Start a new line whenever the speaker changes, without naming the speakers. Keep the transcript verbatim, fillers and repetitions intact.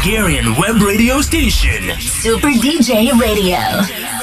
Bulgarian web radio station.
Super D J Radio.